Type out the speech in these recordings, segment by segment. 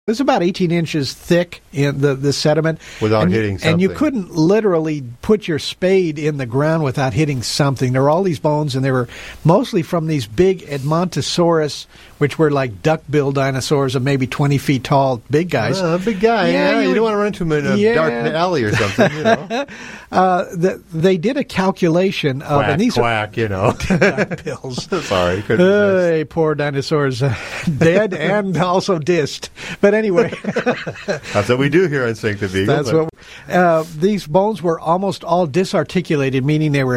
It was about 18 inches thick in the sediment. Without hitting something. And you couldn't literally put your spade in the ground without hitting something. There were all these bones, and they were mostly from these big Edmontosaurus, which were like duck-billed dinosaurs of maybe 20 feet tall, big guys. Big guy. Yeah, you don't want to run into him in a dark alley or something, you know. They did a calculation of... Quack, and these quack, you know. Duck-bills. Sorry, couldn't resist. Hey, poor dinosaurs. Dead and also dissed. But anyway... That's what we do here on Sink the Beagle. That's what these bones were almost all disarticulated, meaning they were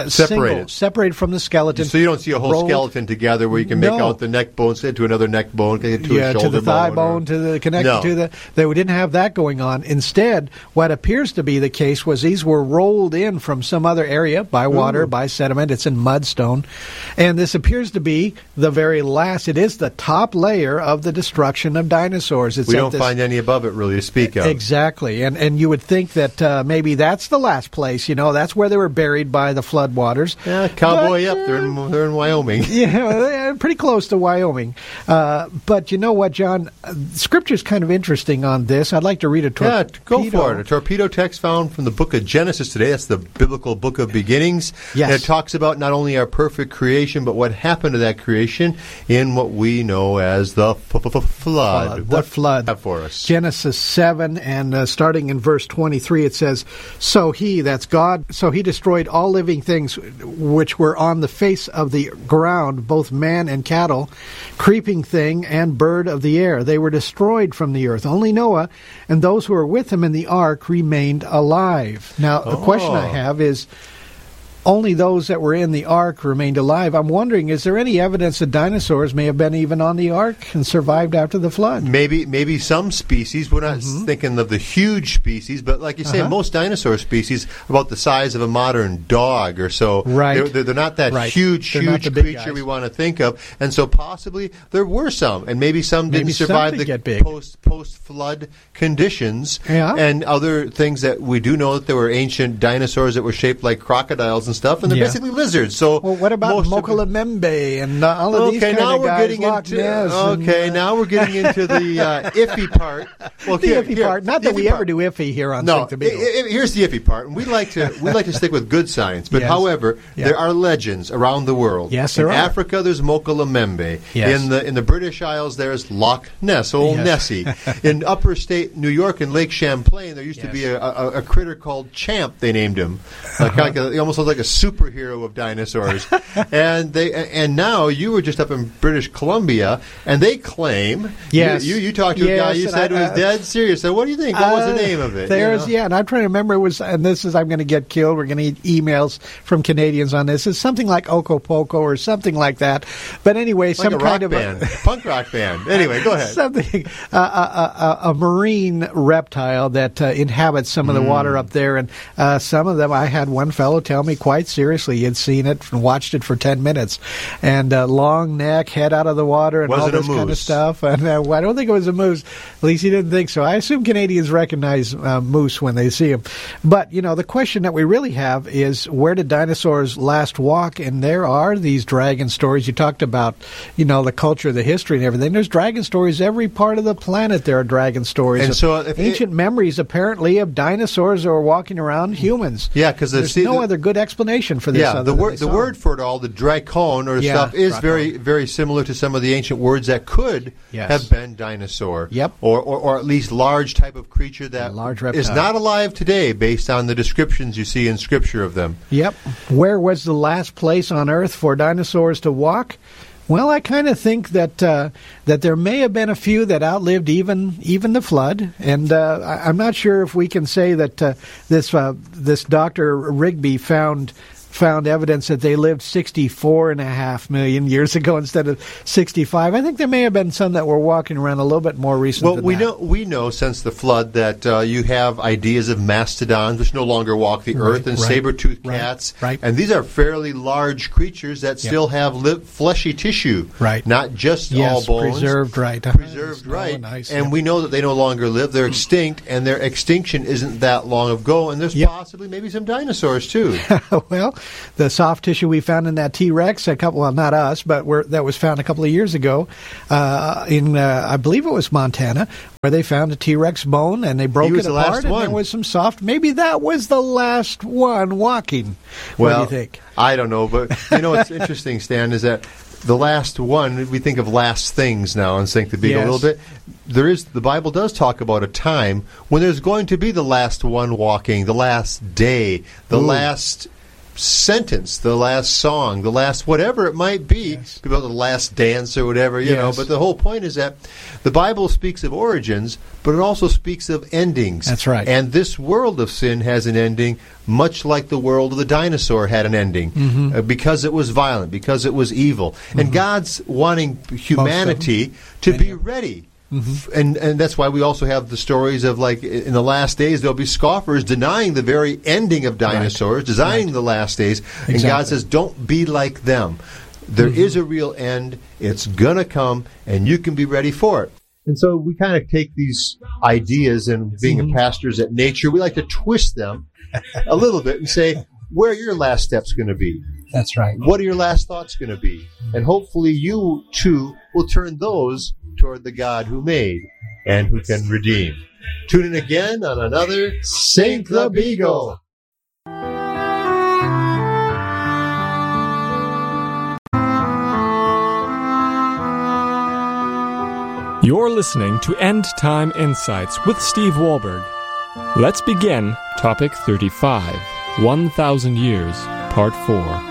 separated from the skeleton. So you don't see a whole skeleton together where you can make out the neck bones to another neck bone, to a shoulder bone. To the thigh bone, to the connected to the... They didn't have that going on. Instead, what appears to be the case was these were rolled in from some other area by water, by sediment. It's in mudstone. And this appears to be the very last. It is the top layer of the destruction of dinosaurs. We don't find any above it, really, to speak of. Exactly. And you would think that maybe that's the last place. You know, that's where they were buried by the floodwaters. Yeah, cowboy up. They're in Wyoming. Yeah, they're pretty close to Wyoming. But you know what, John? Scripture's kind of interesting on this. I'd like to read a torpedo. Yeah, go for it. A torpedo text found from the book of Genesis today. That's the biblical book of beginnings. Yes. And it talks about not only our perfect creation, but what happened to that creation in what we know as the flood. The flood. For us. Genesis 7, and starting in verse 23, it says, So he, that's God, so he destroyed all living things which were on the face of the ground, both man and cattle, creeping thing and bird of the air. They were destroyed from the earth. Only Noah and those who were with him in the ark remained alive. Now, the question I have is, only those that were in the ark remained alive. I'm wondering, is there any evidence that dinosaurs may have been even on the ark and survived after the flood? Maybe some species. We're not thinking of the huge species, but like you say, most dinosaur species are about the size of a modern dog or so. Right. They're not that huge creature we want to think of. And so possibly there were some, and maybe some didn't survive the post-flood conditions. Yeah. And other things that we do know that there were ancient dinosaurs that were shaped like crocodiles and stuff, and they're basically lizards. So, well, what about Mokolemembe and all of these kind of guys? Now we're getting into the iffy part. Well, the iffy part. Not that we ever do iffy here on Sink the Beagle. Here's the iffy part. We like to stick with good science, but however, there are legends around the world. Yes, there in are. Africa, there's Mokolemembe. Yes. In the British Isles, there's Loch Ness, Nessie. In upper state New York and Lake Champlain, there used to be a critter called Champ. They named him. He almost looked like a superhero of dinosaurs. and now you were just up in British Columbia, and they claim you talked to a guy you said was dead serious. So what do you think? What was the name of it? And I'm trying to remember. It was, and this is, I'm going to get killed. We're going to get emails from Canadians on this. It's something like Okopoco or something like that. But anyway, like some kind of punk rock band. Anyway, go ahead. Something a marine reptile that inhabits some of the water up there, and some of them. I had one fellow tell me quite seriously he had seen it and watched it for 10 minutes, and long neck, head out of the water, and all this kind of stuff. And I don't think it was a moose. At least he didn't think so. I assume Canadians recognize moose when they see them. But the question that we really have is, where did dinosaurs last walk? And there are these dragon stories. You talked about the culture, the history, and everything. There's dragon stories every part of the planet. There are dragon stories. And so ancient memories apparently of dinosaurs that were walking around humans. Yeah, because there's no other good explanation for this. Yeah, the word for it all, the dracon or stuff, is very, very similar to some of the ancient words that could have been dinosaur. Yep. Or at least large type of creature that is not alive today based on the descriptions you see in Scripture of them. Yep. Where was the last place on Earth for dinosaurs to walk? Well, I kind of think that there may have been a few that outlived even the flood, and I'm not sure if we can say that this Dr. Rigby found evidence that they lived 64.5 million years ago instead of 65. I think there may have been some that were walking around a little bit more recent than that. We know since the flood that you have ideas of mastodons, which no longer walk the earth, and saber-toothed cats. Right. And these are fairly large creatures that still have fleshy tissue. Right. Not just all bones. Preserved right. Nice. And we know that they no longer live. They're extinct, and their extinction isn't that long ago. And there's possibly maybe some dinosaurs, too. Well, the soft tissue we found in that T-Rex, not us, but that was found a couple of years ago I believe it was Montana, where they found a T-Rex bone and they broke it apart, and there was some soft. Maybe that was the last one walking. Well, what do you think? I don't know, but what's interesting, Stan, is that the last one, we think of last things now and think the beagle a little bit. The Bible does talk about a time when there's going to be the last one walking, the last day, the last sentence, the last song, the last whatever it might be, about the last dance or whatever, you know. But the whole point is that the Bible speaks of origins, but it also speaks of endings. That's right. And this world of sin has an ending, much like the world of the dinosaur had an ending, because it was violent, because it was evil. And God's wanting humanity to be ready. And that's why we also have the stories of, like, in the last days there'll be scoffers denying the very ending of dinosaurs, denying the last days. And God says, don't be like them. There is a real end. It's going to come, and you can be ready for it. And so we kind of take these ideas, and being pastors at Nature, we like to twist them a little bit and say, where are your last steps going to be? That's right. What are your last thoughts going to be? And hopefully you, too, will turn those toward the God who made and who can redeem. Tune in again on another Sink the Beagle. You're listening to End Time Insights with Steve Wahlberg. Let's begin Topic 35, 1,000 Years, Part 4.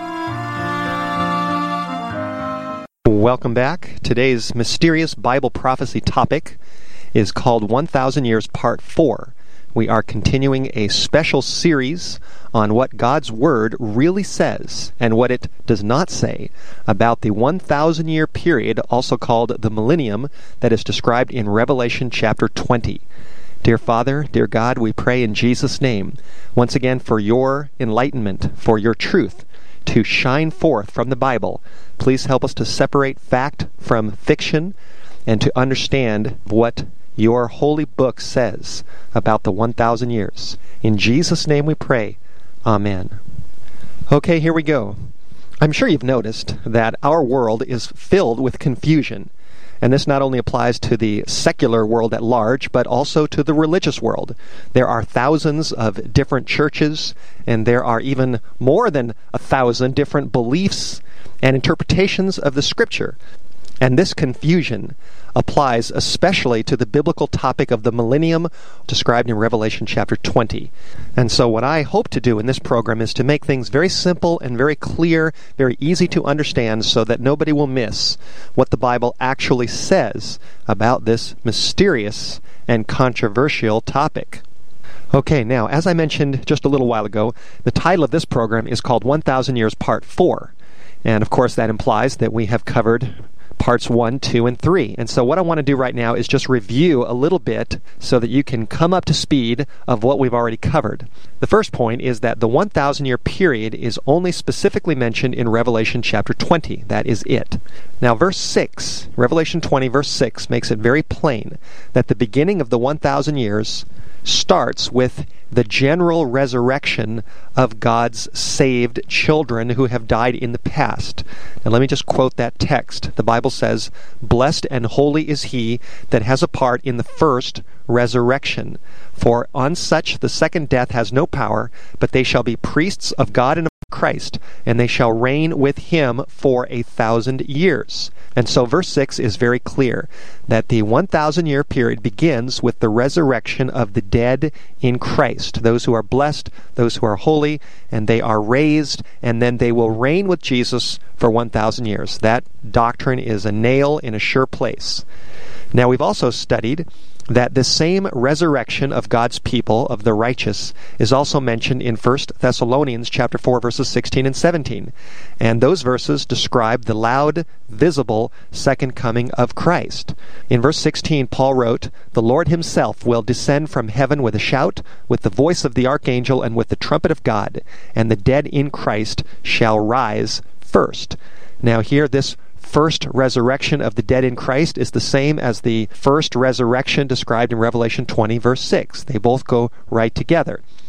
Welcome back. Today's mysterious Bible prophecy topic is called 1,000 Years Part 4. We are continuing a special series on what God's Word really says and what it does not say about the 1,000-year period, also called the millennium, that is described in Revelation chapter 20. Dear Father, dear God, we pray in Jesus' name once again for your enlightenment, for your truth to shine forth from the Bible. Please help us to separate fact from fiction and to understand what your holy book says about the 1,000 years. In Jesus' name we pray. Amen. Okay, here we go. I'm sure you've noticed that our world is filled with confusion. And this not only applies to the secular world at large, but also to the religious world. There are thousands of different churches, and there are even more than 1,000 different beliefs and interpretations of the Scripture. And this confusion applies especially to the biblical topic of the millennium described in Revelation chapter 20. And so what I hope to do in this program is to make things very simple and very clear, very easy to understand, so that nobody will miss what the Bible actually says about this mysterious and controversial topic. Okay, now, as I mentioned just a little while ago, the title of this program is called 1,000 Years Part 4. And of course that implies that we have covered parts 1, 2, and 3. And so what I want to do right now is just review a little bit so that you can come up to speed of what we've already covered. The first point is that the 1,000-year period is only specifically mentioned in Revelation chapter 20. That is it. Now verse 6, Revelation 20 verse 6 makes it very plain that the beginning of the 1,000 years starts with the general resurrection of God's saved children who have died in the past. Now let me just quote that text. The Bible says, "Blessed and holy is he that has a part in the first resurrection. For on such the second death has no power, but they shall be priests of God and of Christ, and they shall reign with him for 1,000 years." And so verse 6 is very clear that the 1,000-year period begins with the resurrection of the dead in Christ, those who are blessed, those who are holy, and they are raised, and then they will reign with Jesus for 1,000 years. That doctrine is a nail in a sure place. Now we've also studied that the same resurrection of God's people, of the righteous, is also mentioned in 1 Thessalonians chapter 4, verses 16 and 17. And those verses describe the loud, visible second coming of Christ. In verse 16, Paul wrote, "The Lord himself will descend from heaven with a shout, with the voice of the archangel, and with the trumpet of God, and the dead in Christ shall rise first." Now here, this first resurrection of the dead in Christ is the same as the first resurrection described in Revelation 20, verse 6. They both go right together.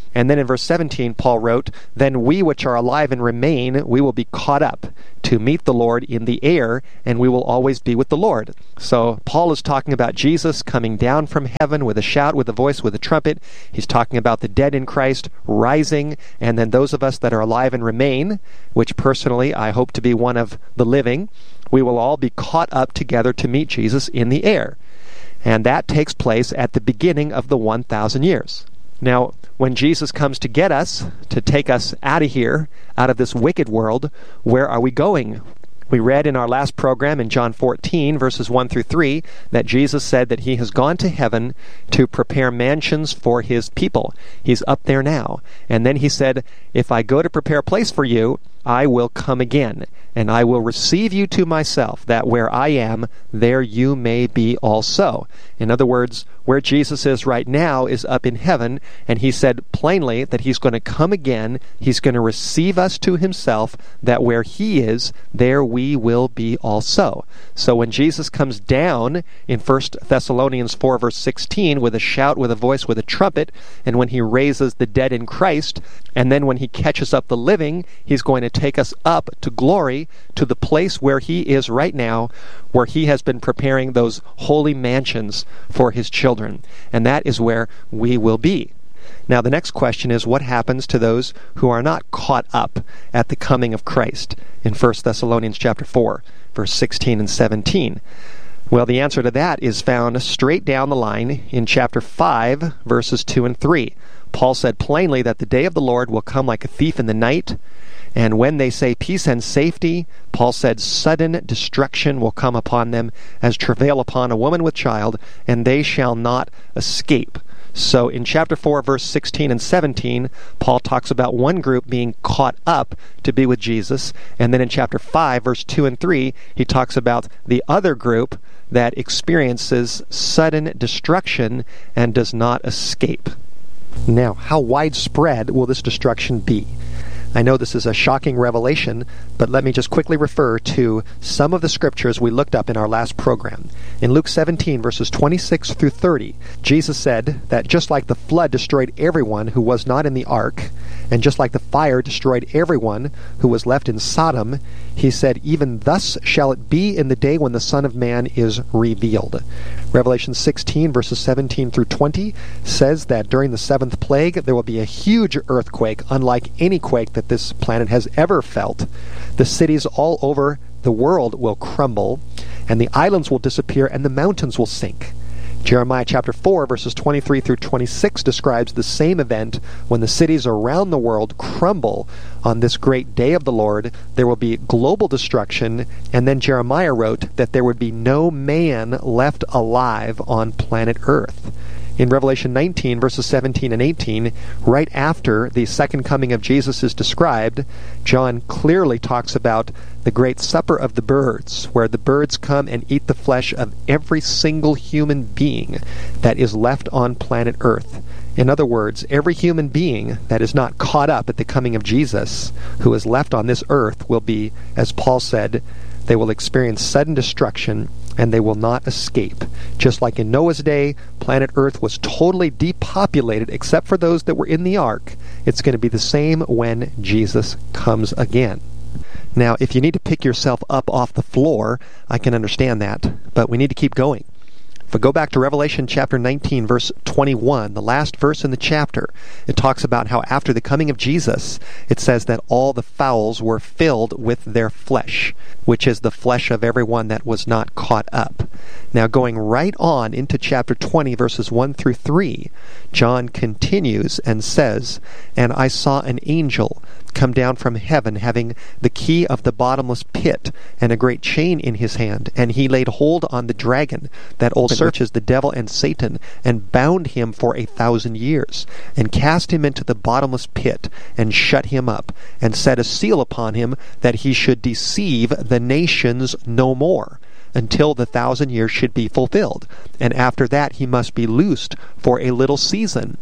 And then in verse 17, Paul wrote, "Then we which are alive and remain, we will be caught up to meet the Lord in the air, and we will always be with the Lord." So Paul is talking about Jesus coming down from heaven with a shout, with a voice, with a trumpet. He's talking about the dead in Christ rising, and then those of us that are alive and remain, which personally I hope to be one of the living, we will all be caught up together to meet Jesus in the air. And that takes place at the beginning of the 1,000 years. Now, when Jesus comes to get us, to take us out of here, out of this wicked world, where are we going? We read in our last program in John 14, verses 1 through 3, that Jesus said that he has gone to heaven to prepare mansions for his people. He's up there now. And then he said, "If I go to prepare a place for you, I will come again, and I will receive you to myself, that where I am, there you may be also." In other words, where Jesus is right now is up in heaven, and he said plainly that he's going to come again. He's going to receive us to himself, that where he is, there we will be also. So when Jesus comes down in 1 Thessalonians 4, verse 16, with a shout, with a voice, with a trumpet, and when he raises the dead in Christ, and then when he catches up the living, he's going to take us up to glory, to the place where he is right now, where he has been preparing those holy mansions for his children. And that is where we will be. Now the next question is, what happens to those who are not caught up at the coming of Christ in 1 Thessalonians chapter 4, verse 16 and 17? Well, the answer to that is found straight down the line in chapter 5, verses 2 and 3. Paul said plainly that the day of the Lord will come like a thief in the night, and when they say peace and safety, Paul said sudden destruction will come upon them as travail upon a woman with child, and they shall not escape. So in chapter 4, verse 16 and 17, Paul talks about one group being caught up to be with Jesus, and then in chapter 5, verse 2 and 3, he talks about the other group that experiences sudden destruction and does not escape. Now, how widespread will this destruction be? I know this is a shocking revelation, but let me just quickly refer to some of the scriptures we looked up in our last program. In Luke 17, verses 26 through 30, Jesus said that just like the flood destroyed everyone who was not in the ark, and just like the fire destroyed everyone who was left in Sodom, he said, even thus shall it be in the day when the Son of Man is revealed. Revelation 16, verses 17 through 20, says that during the seventh plague, there will be a huge earthquake, unlike any quake that this planet has ever felt. The cities all over the world will crumble, and the islands will disappear, and the mountains will sink. Jeremiah chapter 4, verses 23 through 26 describes the same event when the cities around the world crumble on this great day of the Lord. There will be global destruction, and then Jeremiah wrote that there would be no man left alive on planet Earth. In Revelation 19, verses 17 and 18, right after the second coming of Jesus is described, John clearly talks about the great supper of the birds, where the birds come and eat the flesh of every single human being that is left on planet Earth. In other words, every human being that is not caught up at the coming of Jesus, who is left on this earth, will be, as Paul said, they will experience sudden destruction, and they will not escape. Just like in Noah's day, planet Earth was totally depopulated except for those that were in the ark. It's going to be the same when Jesus comes again. Now, if you need to pick yourself up off the floor, I can understand that, but we need to keep going. If we go back to Revelation chapter 19, verse 21, the last verse in the chapter, it talks about how after the coming of Jesus, it says that all the fowls were filled with their flesh, which is the flesh of everyone that was not caught up. Now, going right on into chapter 20, verses 1 through 3, John continues and says, "And I saw an angel come down from heaven, having the key of the bottomless pit, and a great chain in his hand. And he laid hold on the dragon, that old serpent, which is the devil and Satan, and bound him for 1,000 years, and cast him into the bottomless pit, and shut him up, and set a seal upon him, that he should deceive the nations no more, until the 1,000 years should be fulfilled. And after that he must be loosed for a little season."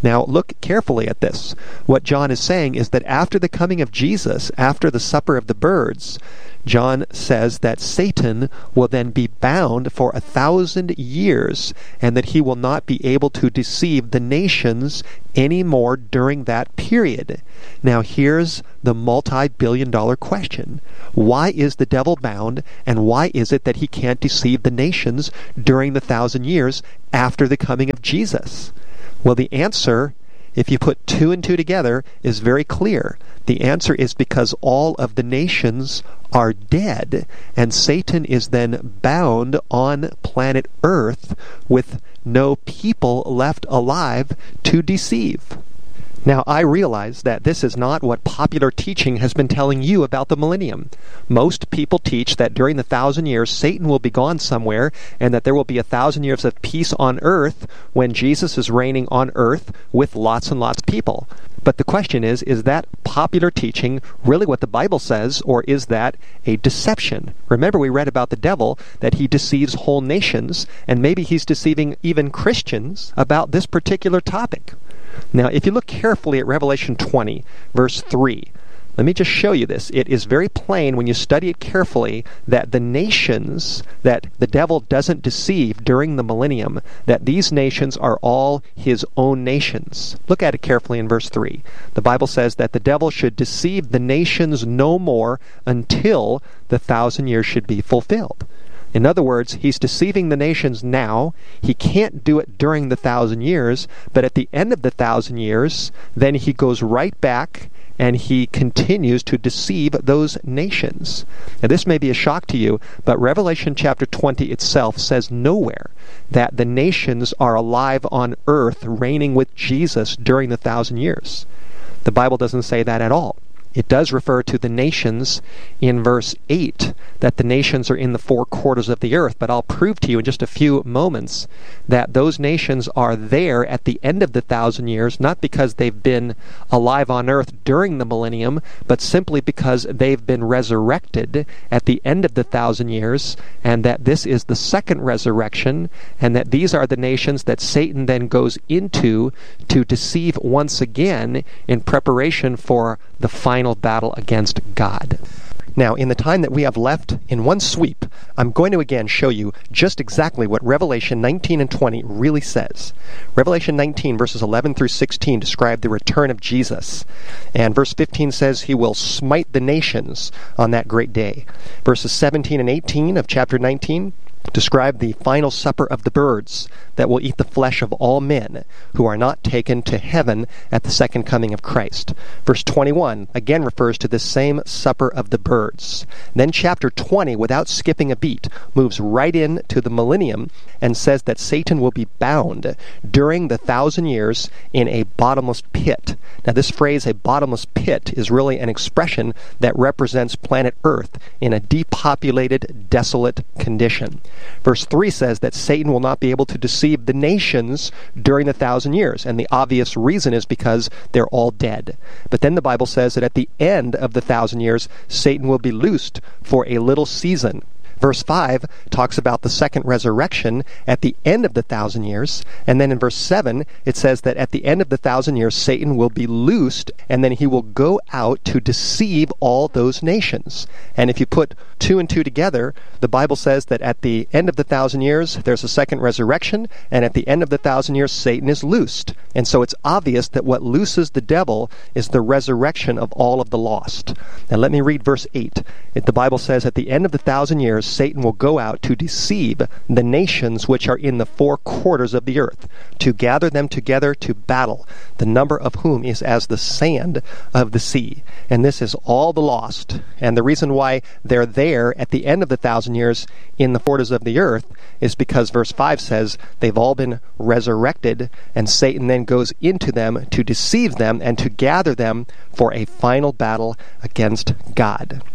Now, look carefully at this. What John is saying is that after the coming of Jesus, after the supper of the birds, John says that Satan will then be bound for 1,000 years, and that he will not be able to deceive the nations anymore during that period. Now, here's the multi-billion-dollar question. Why is the devil bound, and why is it that he can't deceive the nations during the 1,000 years after the coming of Jesus? Well, the answer, if you put 2 and 2 together, is very clear. The answer is because all of the nations are dead, and Satan is then bound on planet Earth with no people left alive to deceive. Now, I realize that this is not what popular teaching has been telling you about the millennium. Most people teach that during the 1,000 years, Satan will be gone somewhere, and that there will be 1,000 years of peace on earth when Jesus is reigning on earth with lots and lots of people. But the question is that popular teaching really what the Bible says, or is that a deception? Remember, we read about the devil, that he deceives whole nations, and maybe he's deceiving even Christians about this particular topic. Now, if you look carefully at Revelation 20, verse 3, let me just show you this. It is very plain when you study it carefully that the nations that the devil doesn't deceive during the millennium, that these nations are all his own nations. Look at it carefully in verse 3. The Bible says that the devil should deceive the nations no more until the 1,000 years should be fulfilled. In other words, he's deceiving the nations now. He can't do it during the 1,000 years, but at the end of the 1,000 years, then he goes right back and he continues to deceive those nations. Now, this may be a shock to you, but Revelation chapter 20 itself says nowhere that the nations are alive on earth reigning with Jesus during the 1,000 years. The Bible doesn't say that at all. It does refer to the nations in verse 8, that the nations are in the 4 quarters of the earth. But I'll prove to you in just a few moments that those nations are there at the end of the 1,000 years, not because they've been alive on earth during the millennium, but simply because they've been resurrected at the end of the 1,000 years, and that this is the second resurrection, and that these are the nations that Satan then goes into to deceive once again in preparation for the final battle against God. Now, in the time that we have left, in one sweep, I'm going to again show you just exactly what Revelation 19 and 20 really says. Revelation 19, verses 11 through 16, describe the return of Jesus. And verse 15 says, he will smite the nations on that great day. Verses 17 and 18 of chapter 19 describe the final supper of the birds that will eat the flesh of all men who are not taken to heaven at the second coming of Christ. Verse 21 again refers to this same supper of the birds. Then chapter 20, without skipping a beat, moves right into the millennium and says that Satan will be bound during the 1,000 years in a bottomless pit. Now, this phrase, a bottomless pit, is really an expression that represents planet Earth in a depopulated, desolate condition. Verse 3 says that Satan will not be able to deceive the nations during the 1,000 years, and the obvious reason is because they're all dead. But then the Bible says that at the end of the 1,000 years, Satan will be loosed for a little season. Verse 5 talks about the second resurrection at the end of the 1,000 years. And then in verse 7, it says that at the end of the 1,000 years, Satan will be loosed, and then he will go out to deceive all those nations. And if you put 2 and 2 together, the Bible says that at the end of the 1,000 years, there's a second resurrection, and at the end of the 1,000 years, Satan is loosed. And so it's obvious that what looses the devil is the resurrection of all of the lost. Now let me read verse 8. The Bible says, at the end of the 1,000 years, Satan will go out to deceive the nations which are in the 4 quarters of the earth, to gather them together to battle, the number of whom is as the sand of the sea. And this is all the lost. And the reason why they're there at the end of the 1,000 years in the quarters of the earth is because verse 5 says they've all been resurrected, and Satan then goes into them to deceive them and to gather them for a final battle against God.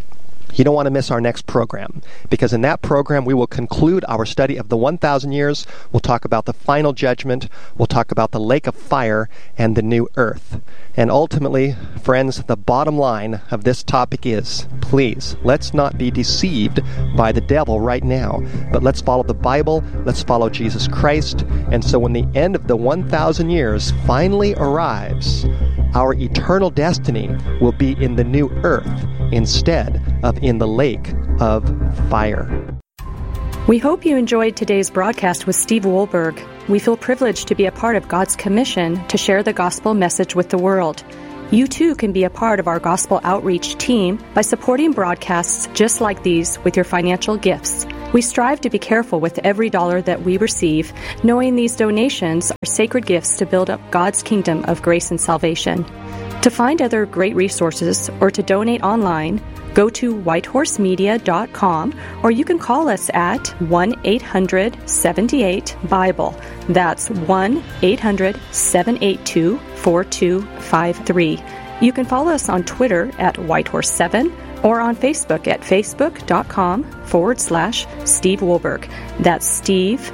You don't want to miss our next program, because in that program we will conclude our study of the 1,000 years. We'll talk about the final judgment. We'll talk about the lake of fire and the new earth. And ultimately, friends, the bottom line of this topic is, please, let's not be deceived by the devil right now, but let's follow the Bible, let's follow Jesus Christ, and so when the end of the 1,000 years finally arrives, our eternal destiny will be in the new earth instead of in the lake of fire. We hope you enjoyed today's broadcast with Steve Wohlberg. We feel privileged to be a part of God's commission to share the gospel message with the world. You too can be a part of our gospel outreach team by supporting broadcasts just like these with your financial gifts. We strive to be careful with every dollar that we receive, knowing these donations are sacred gifts to build up God's kingdom of grace and salvation. To find other great resources or to donate online, go to whitehorsemedia.com, or you can call us at 1-800-78-BIBLE. That's 1-800-782-4253. You can follow us on Twitter at Whitehorse7 or on Facebook at facebook.com/Steve Wohlberg. That's Steve,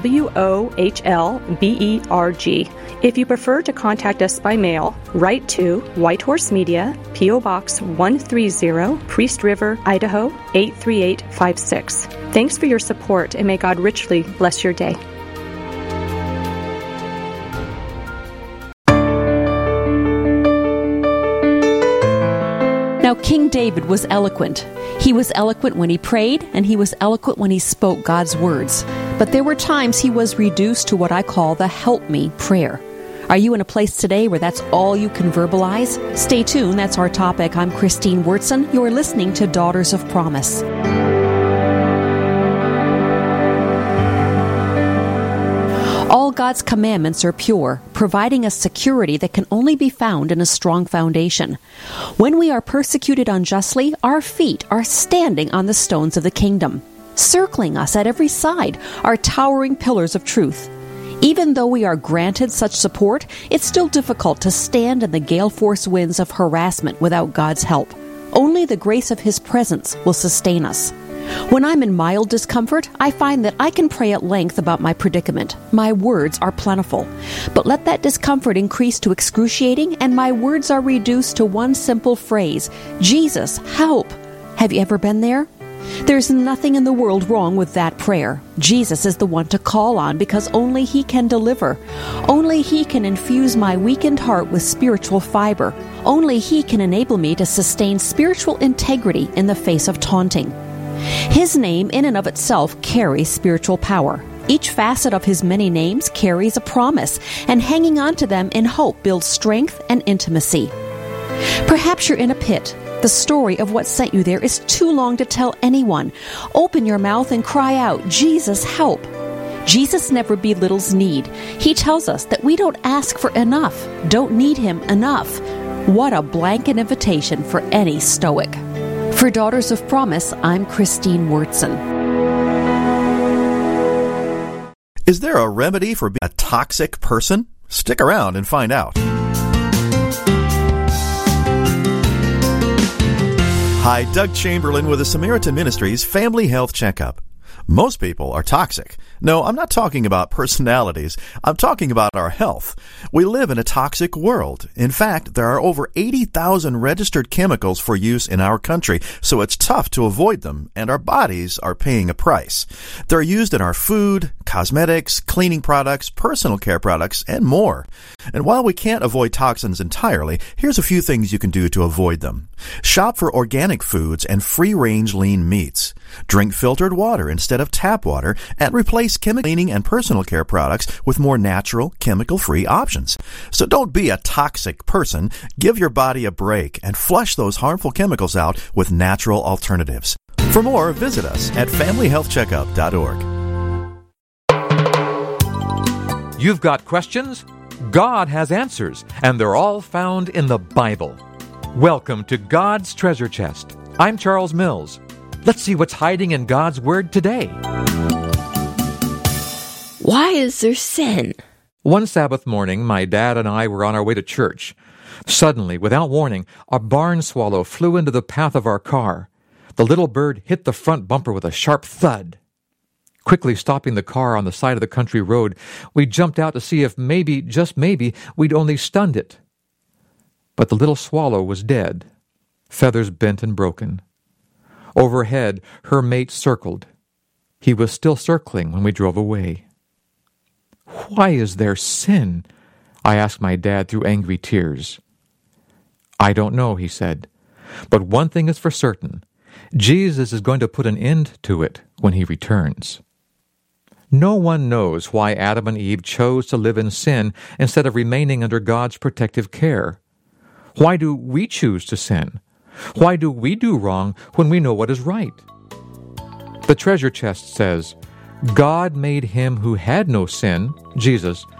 Wohlberg. If you prefer to contact us by mail, write to White Horse Media, P.O. Box 130, Priest River, Idaho 83856. Thanks for your support, and may God richly bless your day. Now, King David was eloquent. He was eloquent when he prayed, and he was eloquent when he spoke God's words. But there were times he was reduced to what I call the help me prayer. Are you in a place today where that's all you can verbalize? Stay tuned. That's our topic. I'm Christine Wurtson. You're listening to Daughters of Promise. All God's commandments are pure, providing us security that can only be found in a strong foundation. When we are persecuted unjustly, our feet are standing on the stones of the kingdom. Circling us at every side are towering pillars of truth. Even though we are granted such support, it's still difficult to stand in the gale force winds of harassment without God's help. Only the grace of His presence will sustain us. When I'm in mild discomfort, I find that I can pray at length about my predicament. My words are plentiful. But let that discomfort increase to excruciating, and my words are reduced to one simple phrase: Jesus, help! Have you ever been there? There's nothing in the world wrong with that prayer. Jesus is the one to call on because only He can deliver. Only He can infuse my weakened heart with spiritual fiber. Only He can enable me to sustain spiritual integrity in the face of taunting. His name in and of itself carries spiritual power. Each facet of His many names carries a promise, and hanging on to them in hope builds strength and intimacy. Perhaps you're in a pit. The story of what sent you there is too long to tell anyone. Open your mouth and cry out, Jesus, help! Jesus never belittles need. He tells us that we don't ask for enough, don't need Him enough. What a blanket invitation for any stoic. For Daughters of Promise, I'm Christine Wurtson. Is there a remedy for being a toxic person? Stick around and find out. Hi, Doug Chamberlain with the Samaritan Ministries Family Health Checkup. Most people are toxic. No, I'm not talking about personalities. I'm talking about our health. We live in a toxic world. In fact, there are over 80,000 registered chemicals for use in our country, so it's tough to avoid them, and our bodies are paying a price. They're used in our food, cosmetics, cleaning products, personal care products, and more. And while we can't avoid toxins entirely, here's a few things you can do to avoid them. Shop for organic foods and free-range lean meats. Drink filtered water instead of tap water, and replace chemical cleaning and personal care products with more natural, chemical-free options. So don't be a toxic person. Give your body a break and flush those harmful chemicals out with natural alternatives. For more, visit us at familyhealthcheckup.org. You've got questions? God has answers, and they're all found in the Bible. Welcome to God's Treasure Chest. I'm Charles Mills. Let's see what's hiding in God's Word today. Why is there sin? One Sabbath morning, my dad and I were on our way to church. Suddenly, without warning, a barn swallow flew into the path of our car. The little bird hit the front bumper with a sharp thud. Quickly stopping the car on the side of the country road, we jumped out to see if maybe, just maybe, we'd only stunned it. But the little swallow was dead, feathers bent and broken. Overhead, her mate circled. He was still circling when we drove away. "Why is there sin?" I asked my dad through angry tears. "I don't know," he said. "But one thing is for certain. Jesus is going to put an end to it when he returns." No one knows why Adam and Eve chose to live in sin instead of remaining under God's protective care. Why do we choose to sin? Why do we do wrong when we know what is right? The treasure chest says, God made him who had no sin, Jesus,